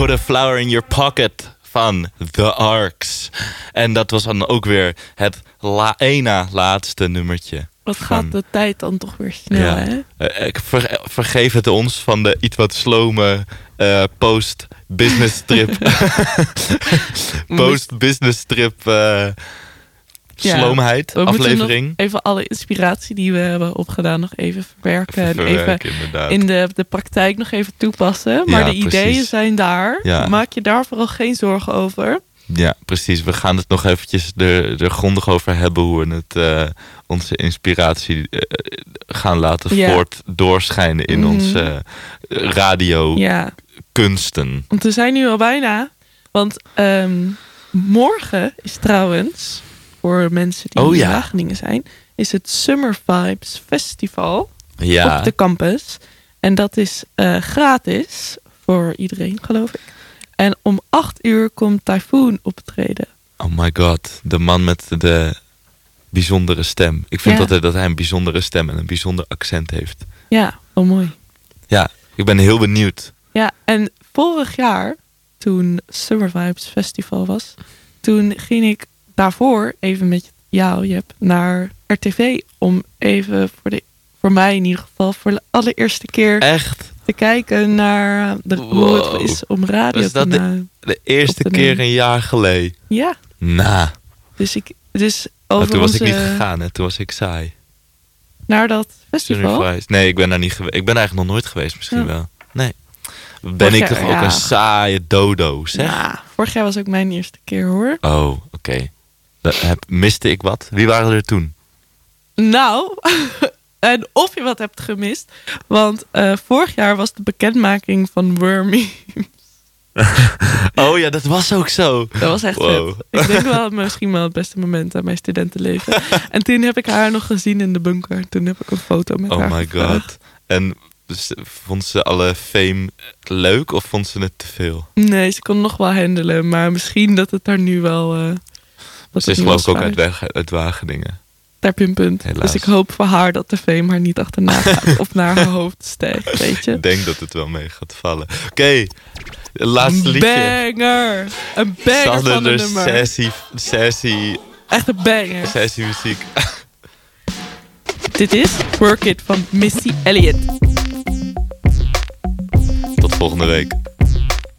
Put a Flower in Your Pocket van The Arcs. En dat was dan ook weer het laatste nummertje. Wat gaat de tijd dan toch weer snel, hè? Vergeef het ons van de iets wat slome post-business trip. Post-business trip sloomheid aflevering. Nog even alle inspiratie die we hebben opgedaan nog even verwerken. En even in de praktijk nog even toepassen. Maar de ideeën zijn daar. Ja. Maak je daar vooral geen zorgen over. Ja, precies. We gaan het nog eventjes er grondig over hebben hoe we het onze inspiratie gaan laten doorschijnen in onze radiokunsten. Want we zijn nu al bijna. Want morgen is trouwens, voor mensen die in Wageningen zijn, is het Summer Vibes Festival op de campus. En dat is gratis voor iedereen, geloof ik. En om 8:00 komt Typhoon optreden. Oh my god, de man met de bijzondere stem. Ik vind altijd dat hij een bijzondere stem en een bijzonder accent heeft. Ja, wel mooi. Ja, ik ben heel benieuwd. Ja, en vorig jaar, toen Summer Vibes Festival was, toen ging ik daarvoor even met Jep naar RTV om even voor mij in ieder geval voor de allereerste keer te kijken naar hoe het is om radio te maken. De eerste keer een jaar geleden? Ja. Dus over toen was ik niet gegaan, hè? Toen was ik saai. Naar dat festival? Nee, ik ben daar niet geweest. Ik ben eigenlijk nog nooit geweest, misschien wel. Nee. Ben ik toch ook een saaie dodo, zeg? Ja, vorig jaar was ook mijn eerste keer, hoor. Oh, oké. Miste ik wat? Wie waren er toen? Nou, en of je wat hebt gemist. Want vorig jaar was de bekendmaking van Wormy. Oh ja, dat was ook zo. Dat was echt vet. Ik denk wel misschien wel het beste moment aan mijn studentenleven. En toen heb ik haar nog gezien in de bunker. Toen heb ik een foto met haar. Oh my god. En vond ze alle fame leuk of vond ze het te veel? Nee, ze kon nog wel handelen. Maar misschien dat het daar nu wel... ze is geloof ik ook uit Wageningen. Daar heb je een punt. Helaas. Dus ik hoop voor haar dat de fame haar niet achterna gaat. Of naar haar hoofd stijgt, weet je. Ik denk dat het wel mee gaat vallen. Oké, laatste liedje. Banger! Een banger van een nummer. Sessie. Echt een banger. Sessie muziek. Dit is Work It van Missy Elliott. Tot volgende week.